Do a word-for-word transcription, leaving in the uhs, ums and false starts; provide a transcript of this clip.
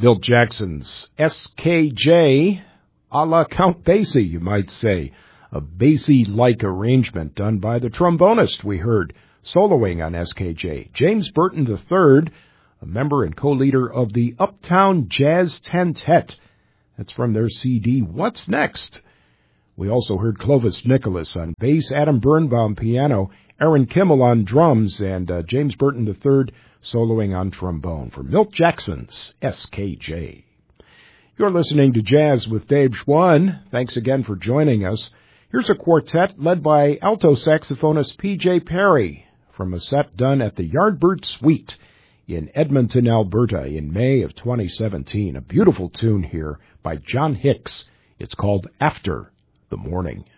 Milt Jackson's S K J, a la Count Basie, you might say. A Basie-like arrangement done by the trombonist we heard soloing on S K J. James Burton the third, a member and co-leader of the Uptown Jazz Tentet. That's from their C D, What's Next? We also heard Clovis Nicholas on bass, Adam Birnbaum piano, Aaron Kimmel on drums, and uh, James Burton the third soloing on trombone for Milt Jackson's S K J. You're listening to Jazz with Dave Schwann. Thanks again for joining us. Here's a quartet led by alto saxophonist P J Perry from a set done at the Yardbird Suite in Edmonton, Alberta in May of twenty seventeen. A beautiful tune here by John Hicks. It's called After the Morning.